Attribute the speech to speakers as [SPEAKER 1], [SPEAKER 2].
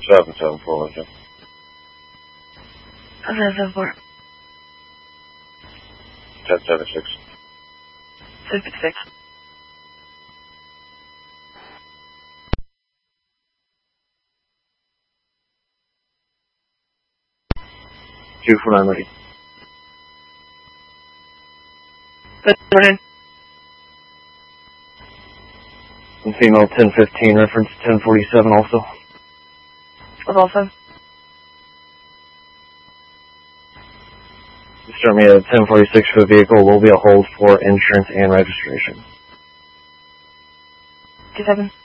[SPEAKER 1] 774, okay.
[SPEAKER 2] 774.
[SPEAKER 1] 1076.
[SPEAKER 2] 666.
[SPEAKER 1] Two for 9 ready.
[SPEAKER 2] Good morning.
[SPEAKER 1] And female 1015, reference 1047 also.
[SPEAKER 2] Was also.
[SPEAKER 1] Start me at 1046 for the vehicle. Will be a hold for insurance and registration.
[SPEAKER 2] 27.